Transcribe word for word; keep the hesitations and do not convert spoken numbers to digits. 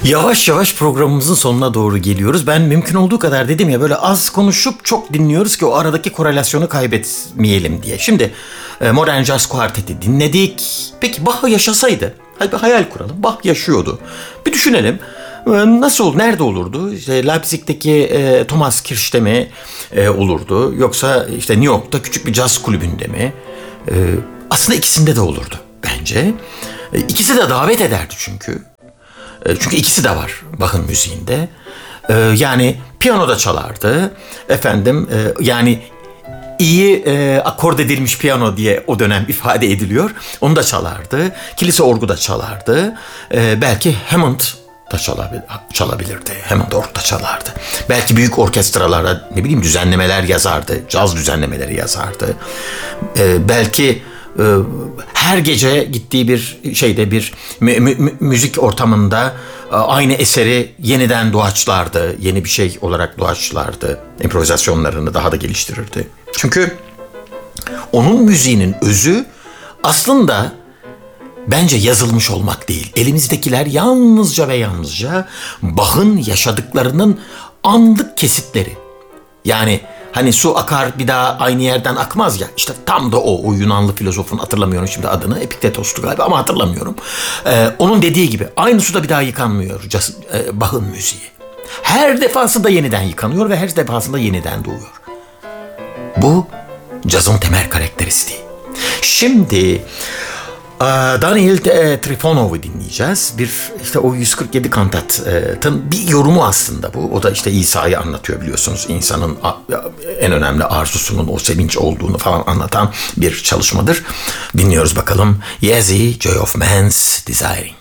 Yavaş yavaş programımızın sonuna doğru geliyoruz. Ben mümkün olduğu kadar dedim ya böyle az konuşup çok dinliyoruz ki o aradaki korelasyonu kaybetmeyelim diye. Şimdi e, Modern Jazz Quartet'i dinledik. Peki Bach yaşasaydı? Hadi bir hayal kuralım. Bach yaşıyordu. Bir düşünelim. E, Nasıl olur? Nerede olurdu? İşte Leipzig'teki e, Thomas Kirch'te mi e, olurdu? Yoksa işte New York'ta küçük bir caz kulübünde mi? E, aslında ikisinde de olurdu bence. E, ikisi de davet ederdi çünkü. Çünkü ikisi de var Bach'ın müziğinde. Ee, yani piyanoda çalardı. Efendim e, yani iyi e, akord edilmiş piyano diye o dönem ifade ediliyor. Onu da çalardı. Kilise orgu da çalardı. Ee, belki Hammond da çalabilir, çalabilirdi. Hammond org da çalardı. Belki büyük orkestralara ne bileyim düzenlemeler yazardı. Caz düzenlemeleri yazardı. Ee, belki her gece gittiği bir şeyde bir mü- mü- müzik ortamında aynı eseri yeniden doğaçlardı. Yeni bir şey olarak doğaçlardı. İmprovizasyonlarını daha da geliştirirdi. Çünkü onun müziğinin özü aslında bence yazılmış olmak değil. Elimizdekiler yalnızca ve yalnızca Bach'ın yaşadıklarının anlık kesitleri. Yani hani su akar bir daha aynı yerden akmaz ya. İşte tam da o, o Yunanlı filozofun, hatırlamıyorum şimdi adını. Epiktetos'tu galiba ama hatırlamıyorum. Ee, onun dediği gibi aynı suda bir daha yıkanmıyor e, Bach'ın müziği. Her defasında yeniden yıkanıyor ve her defasında yeniden doğuyor. Bu cazın temel karakteristiği. Şimdi Daniel Trifonov'u dinleyeceğiz. Bir işte o yüz kırk yedi kantatın bir yorumu aslında bu. O da işte İsa'yı anlatıyor biliyorsunuz. İnsanın en önemli arzusunun o sevinç olduğunu falan anlatan bir çalışmadır. Dinliyoruz bakalım. Yezi, Joy of Man's Desiring.